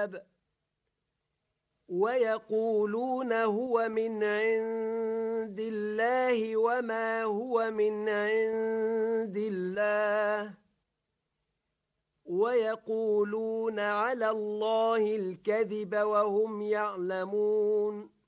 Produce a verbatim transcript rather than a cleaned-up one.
الكتاب ويقولون هو من عند الله وما هو من عند الله ويقولون على الله الكذب وهم يعلمون